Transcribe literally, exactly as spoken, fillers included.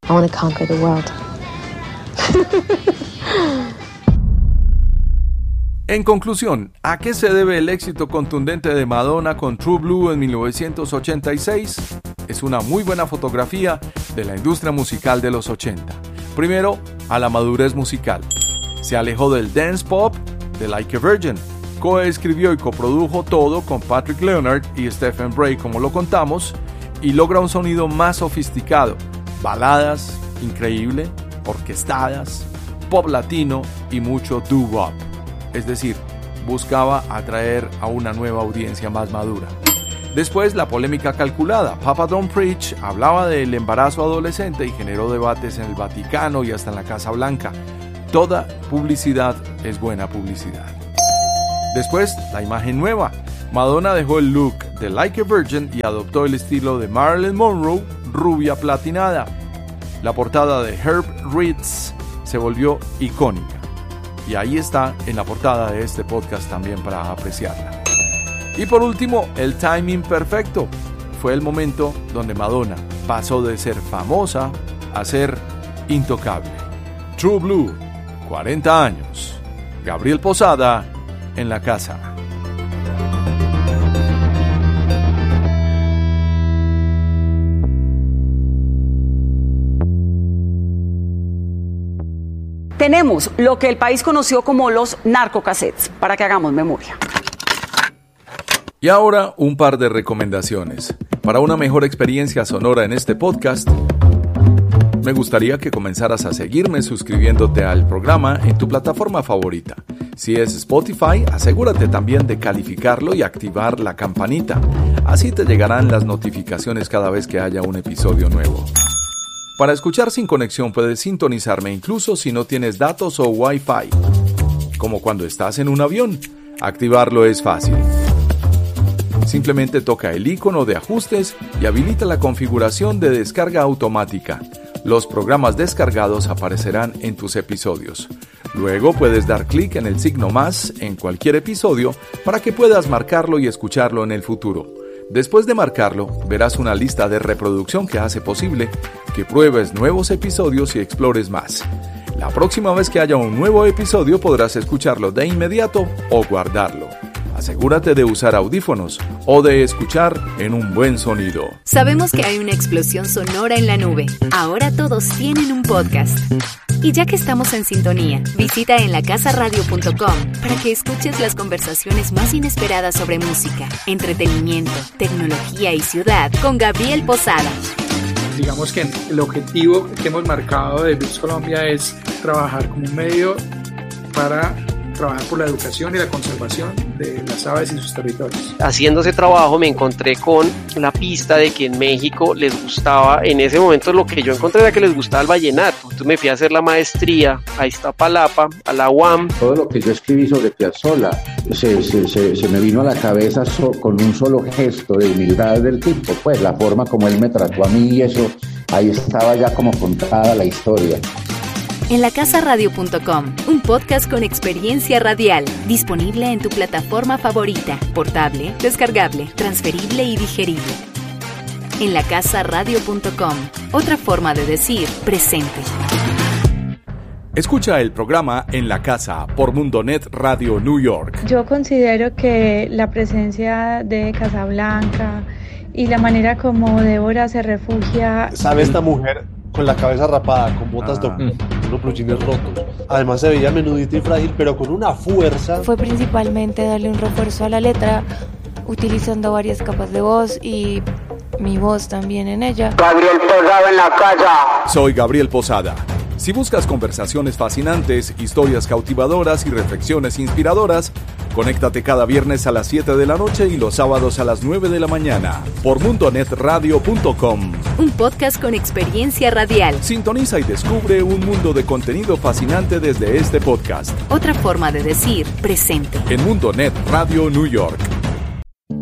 I want to conquer the world. En conclusión, ¿a qué se debe el éxito contundente de Madonna con True Blue en mil novecientos ochenta y seis? Es una muy buena fotografía de la industria musical de los ochenta. Primero, a la madurez musical. Se alejó del dance pop de Like a Virgin. Coescribió y coprodujo todo con Patrick Leonard y Stephen Bray, como lo contamos, y logra un sonido más sofisticado. Baladas, increíble, orquestadas, pop latino y mucho doo-wop. Es decir, buscaba atraer a una nueva audiencia más madura. Después, la polémica calculada. Papa Don't Preach hablaba del embarazo adolescente y generó debates en el Vaticano y hasta en la Casa Blanca. Toda publicidad es buena publicidad. Después, la imagen nueva. Madonna dejó el look de Like a Virgin y adoptó el estilo de Marilyn Monroe, rubia platinada. La portada de Herb Ritts se volvió icónica. Y ahí está en la portada de este podcast también para apreciarla. Y por último, el timing perfecto. Fue el momento donde Madonna pasó de ser famosa a ser intocable. True Blue, cuarenta años. Gabriel Posada, en la casa. Tenemos lo que el país conoció como los narcocassettes, para que hagamos memoria. Y ahora un par de recomendaciones. Para una mejor experiencia sonora en este podcast, me gustaría que comenzaras a seguirme suscribiéndote al programa en tu plataforma favorita. Si es Spotify, asegúrate también de calificarlo y activar la campanita. Así te llegarán las notificaciones cada vez que haya un episodio nuevo. Para escuchar sin conexión puedes sintonizarme incluso si no tienes datos o Wi-Fi. Como cuando estás en un avión, activarlo es fácil. Simplemente toca el icono de ajustes y habilita la configuración de descarga automática. Los programas descargados aparecerán en tus episodios. Luego puedes dar clic en el signo más en cualquier episodio para que puedas marcarlo y escucharlo en el futuro. Después de marcarlo, verás una lista de reproducción que hace posible que pruebes nuevos episodios y explores más. La próxima vez que haya un nuevo episodio podrás escucharlo de inmediato o guardarlo. Asegúrate de usar audífonos o de escuchar en un buen sonido. Sabemos que hay una explosión sonora en la nube. Ahora todos tienen un podcast. Y ya que estamos en sintonía, visita en la casa radio punto com para que escuches las conversaciones más inesperadas sobre música, entretenimiento, tecnología y ciudad con Gabriel Posada. Digamos que el objetivo que hemos marcado de Beats Colombia es trabajar como un medio para trabajar por la educación y la conservación de las aves y sus territorios. Haciendo ese trabajo me encontré con la pista de que en México les gustaba, en ese momento lo que yo encontré era que les gustaba el vallenato. Entonces me fui a hacer la maestría a Iztapalapa, a la U A M. Todo lo que yo escribí sobre Piazzolla se, se, se, se me vino a la cabeza so, con un solo gesto de humildad del tipo, pues la forma como él me trató a mí y eso, ahí estaba ya como contada la historia. En la casa radio punto com, un podcast con experiencia radial, disponible en tu plataforma favorita, portable, descargable, transferible y digerible. En la casa radio punto com, otra forma de decir presente. Escucha el programa En la Casa por Mundonet Radio New York. Yo considero que la presencia de Casablanca y la manera como Débora se refugia... ¿Sabe esta mujer con la cabeza rapada, con botas ah. de unos blue jeans rotos? Además se veía menudita y frágil, pero con una fuerza. Fue principalmente darle un refuerzo a la letra, utilizando varias capas de voz y mi voz también en ella. Gabriel Posada en la casa. Soy Gabriel Posada. Si buscas conversaciones fascinantes, historias cautivadoras y reflexiones inspiradoras, conéctate cada viernes a las siete de la noche y los sábados a las nueve de la mañana por mundonet radio punto com. Un podcast con experiencia radial. Sintoniza y descubre un mundo de contenido fascinante desde este podcast. Otra forma de decir presente. En Mundonet Radio New York.